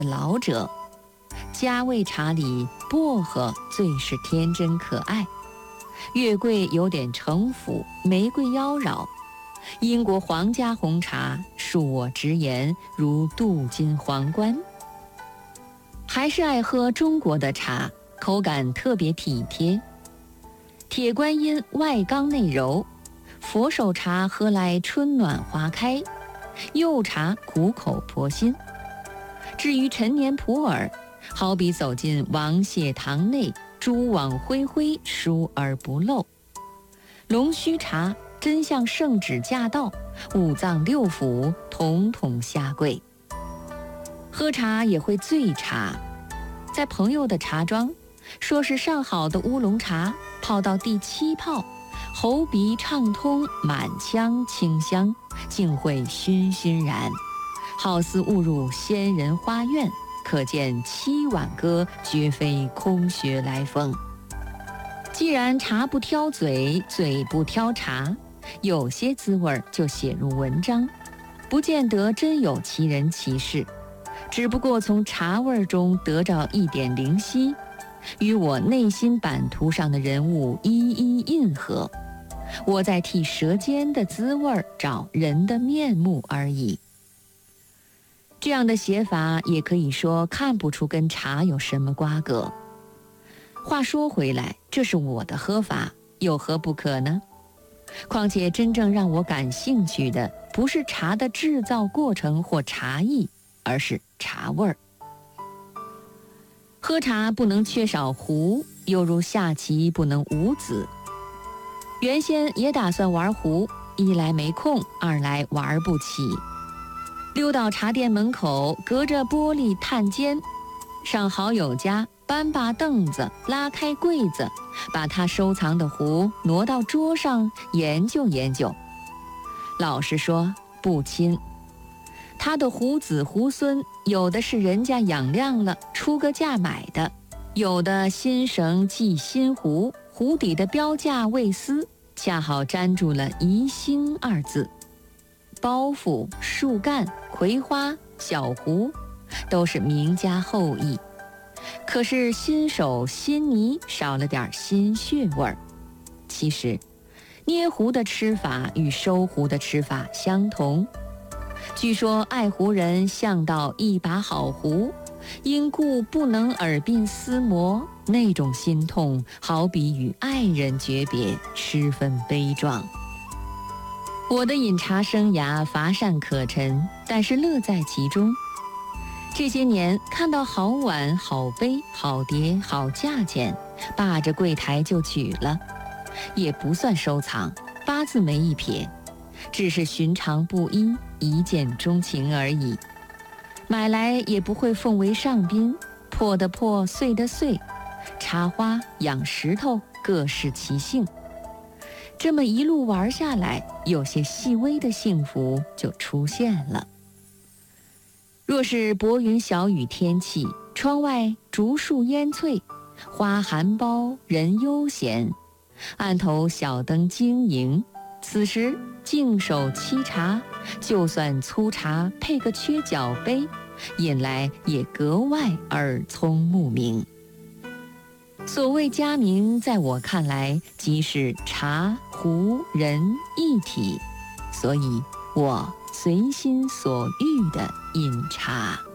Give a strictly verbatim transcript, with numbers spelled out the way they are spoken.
老者。加味茶里薄荷最是天真可爱，月桂有点城府，玫瑰妖娆。英国皇家红茶恕我直言如镀金皇冠。还是爱喝中国的茶，口感特别体贴。铁观音外刚内柔，佛手茶喝来春暖花开，柚茶苦口婆心。至于陈年普洱，好比走进王谢堂内，蛛网恢恢，疏而不漏。龙须茶真像圣旨驾到，五脏六腑统统下跪。喝茶也会醉茶，在朋友的茶庄，说是上好的乌龙茶，泡到第七泡，喉鼻畅通，满腔清香，竟会醺醺然，好似误入仙人花院。可见七碗歌绝非空穴来风。既然茶不挑嘴，嘴不挑茶，有些滋味就写入文章，不见得真有其人其事，只不过从茶味中得着一点灵犀，与我内心版图上的人物一一印合，我在替舌尖的滋味找人的面目而已。这样的写法也可以说看不出跟茶有什么瓜葛。话说回来，这是我的喝法，有何不可呢？况且真正让我感兴趣的不是茶的制造过程或茶艺，而是茶味儿。喝茶不能缺少壶，犹如下棋不能无子。原先也打算玩壶，一来没空，二来玩不起。溜到茶店门口，隔着玻璃探监，上好友家，搬把凳子，拉开柜子，把他收藏的壶挪到桌上，研究研究。老实说，不亲。他的壶子壶孙，有的是人家养亮了，出个价买的，有的新绳系新壶，壶底的标价未撕，恰好粘住了宜兴二字。包袱、树干、葵花、小壶，都是名家后裔。可是新手新泥少了点新血味儿。其实，捏壶的吃法与收壶的吃法相同。据说爱壶人向到一把好壶，因故不能耳鬓厮磨，那种心痛，好比与爱人诀别，十分悲壮。我的饮茶生涯乏善可陈，但是乐在其中。这些年看到好碗、好杯、好碟、好价钱，霸着柜台就取了，也不算收藏，八字没一撇，只是寻常不一，一见钟情而已。买来也不会奉为上宾，破的破，碎的碎，插花、养石头，各适其性。这么一路玩下来，有些细微的幸福就出现了。若是薄云小雨天气，窗外竹树烟翠，花含苞，人悠闲，案头小灯晶莹，此时净手沏茶，就算粗茶配个缺角杯，饮来也格外耳聪目明。所谓佳茗，在我看来即是茶壶人一体，所以我随心所欲地饮茶。